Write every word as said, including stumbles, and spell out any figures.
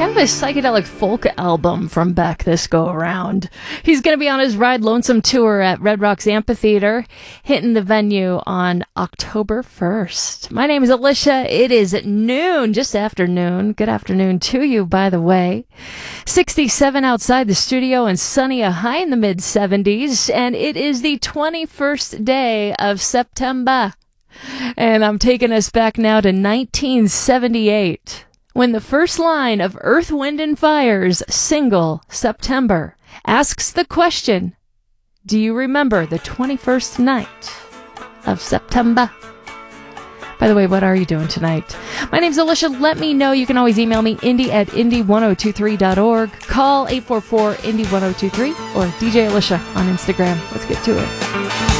kind of a psychedelic folk album from Beck this go around. He's going to be on his Ride Lonesome tour at Red Rocks Amphitheater, hitting the venue on October first. My name is Alicia. It is at noon, just after noon. Good afternoon to you, by the way. sixty-seven outside the studio and sunny, a high in the mid seventies. And it is the twenty-first day of September. And I'm taking us back now to nineteen seventy-eight. When the first line of Earth, Wind and Fire's single, September, asks the question, do you remember the twenty-first night of September? By the way, what are you doing tonight? My name's Alicia. Let me know. You can always email me, indy at indy one oh two three dot org. Call eight four four, indy one oh two three or D J Alicia on Instagram. Let's get to it.